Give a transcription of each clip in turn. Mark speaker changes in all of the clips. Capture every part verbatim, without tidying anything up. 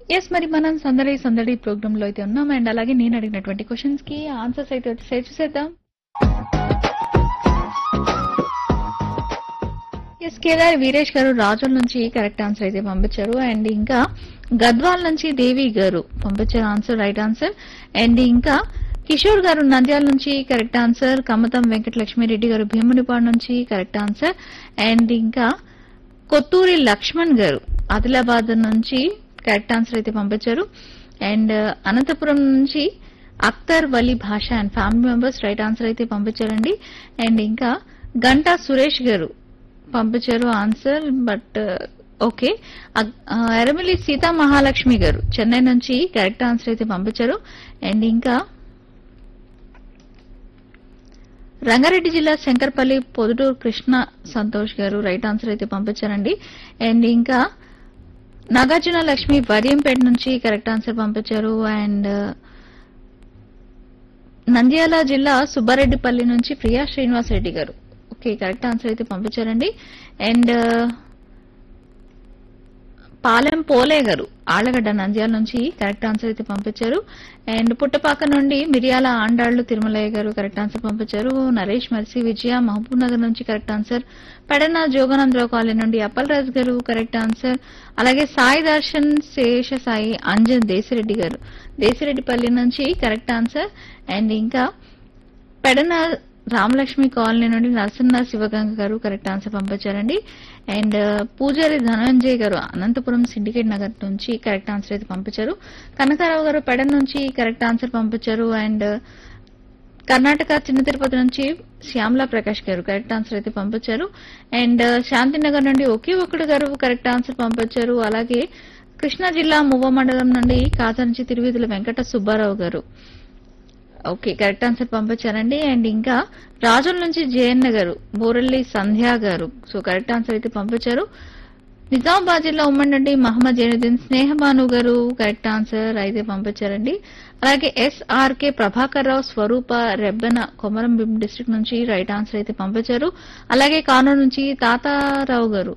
Speaker 1: Yes మరి మనం సందడి సందడి ప్రోగ్రామ్ లో అయితే ఉన్నాం అండ్ అలాగే నేను అడిగినటువంటి క్వశ్చన్స్ కి ఆన్సర్స్ అయితే వచ్చేసాయి చూసేద్దాం. ఎస్ కేదార్ వీరేష్ గారు రాజుల నుంచి కరెక్ట్ ఆన్సర్ అయితే పంపించారు అండ్ ఇంకా గద్వాల్ నుంచి దేవి గారు పంపించారు ఆన్సర్ రైట్ ఆన్సర్ అండ్ ఇంకా కిషోర్ గారు నంద్యాల నుంచి కరెక్ట్ ఆన్సర్ కమతం వెంకటలక్ష్మిరెడ్డి గారు భీమునిపాడు నుంచి కరెక్ట్ ఆన్సర్ అండ్ ఇంకా కొత్తూరి లక్ష్మణ్ గారు ఆదిలాబాద్ నుంచి కరెక్ట్ ఆన్సర్ అయితే పంపించారు అండ్ అనంతపురం నుంచి అఖ్తర్ వలీ భాష and family members right answer అయితే పంపించారండి అండ్ ఇంకా గంటా సురేష్ గారు పంపించారు answer but okay Eramilli Sita Mahalakshmi గారు చెన్నై నుంచి కరెక్ట్ ఆన్సర్ అయితే పంపించారు అండ్ ఇంకా రంగారెడ్డి జిల్లా శంకర్పల్లి పొదుటూరు కృష్ణ సంతోష్ గారు రైట్ ఆన్సర్ అయితే పంపించారండి అండ్ ఇంకా నాగార్జున లక్ష్మి వరియంపేట నుంచి కరెక్ట్ ఆన్సర్ పంపించారు అండ్ నంద్యాల జిల్లా సుబ్బారెడ్డిపల్లి నుంచి ప్రియా శ్రీనివాస్ రెడ్డి గారు ఓకే కరెక్ట్ ఆన్సర్ అయితే పంపించారండి అండ్ పాలెం పోలే గారు ఆళ్లగడ్డ నంద్యాల నుంచి కరెక్ట్ ఆన్సర్ అయితే పంపించారు అండ్ పుట్టపాక నుండి మిరియాల ఆండాళ్లు తిరుమలయ్య గారు కరెక్ట్ ఆన్సర్ పంపించారు నరేష్ మర్సి విజయ మహబూబ్ నగర్ నుంచి correct answer Pedana Jogananda Rao colony నుండి అప్పల్ రాజ్ గారు కరెక్ట్ ఆన్సర్ అలాగే సాయి దర్శన్ శేష సాయి అంజన్ దేశిరెడ్డి గారు దేశిరెడ్డిపల్లి నుంచి కరెక్ట్ ఆన్సర్ అండ్ ఇంకా పెడన రామలక్ష్మి కాలనీ నుండి నరసన్న శివగంగ గారు కరెక్ట్ ఆన్సర్ పంపించారండి అండ్ పూజారి ధనంజయ్ గారు అనంతపురం సిండికేట్ నగర్ నుంచి కరెక్ట్ ఆన్సర్ అయితే పంపించారు కనకారావు గారు పెడన్ నుంచి కరెక్ట్ ఆన్సర్ పంపించారు అండ్ కర్ణాటక చిన్న తిరుపతి నుంచి శ్యామలా ప్రకాష్ గారు కరెక్ట్ ఆన్సర్ అయితే పంపించారు అండ్ శాంతినగర్ నుండి ఒకే ఒక్కడు గారు కరెక్ట్ ఆన్సర్ పంపించారు అలాగే కృష్ణా జిల్లా మువ్వ మండలం నుండి కాజా నుంచి తిరువీధుల వెంకట సుబ్బారావు గారు ఓకే కరెక్ట్ ఆన్సర్ పంపించారండి అండ్ ఇంకా రాజుల నుంచి జయన్న గారు బోరెల్లి సంధ్య గారు సో కరెక్ట్ ఆన్సర్ అయితే పంపించారు నిజామాబాద్ జిల్లా ఉమ్మడి నుండి మహమ్మద్ జైనుద్దీన్ స్నేహబాను గారు కరెక్ట్ ఆన్సర్ అయితే పంపించారండి అలాగే ఎస్ఆర్కే ప్రభాకర్ రావు స్వరూప రెబ్బెన కొమరంభీం డిస్ట్రిక్ట్ నుంచి రైట్ ఆన్సర్ అయితే పంపించారు అలాగే కానూరు నుంచి తాతారావు గారు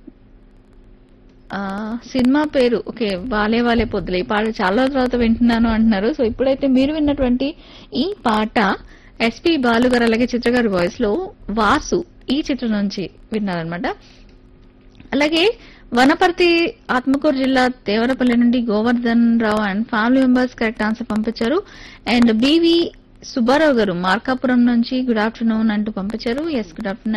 Speaker 1: సినిమా పేరు ఓకే వాలే వాలే పొద్దులే ఈ పాట చాలా తర్వాత వింటున్నాను అంటున్నారు సో ఇప్పుడైతే మీరు విన్నటువంటి ఈ పాట ఎస్పి బాలు గారు అలాగే చిత్ర గారి వాయిస్ లో వాసు ఈ చిత్రం నుంచి విన్నారనమాట అలాగే వనపర్తి ఆత్మకూరు జిల్లా దేవరపల్లి నుండి గోవర్ధన్ రావు and family members correct answer పంపించారు అండ్ బివి సుబ్బారావు గారు మార్కాపురం నుంచి గుడ్ ఆఫ్టర్నూన్ అంటూ పంపించారు ఎస్ గుడ్ ఆఫ్టర్నూన్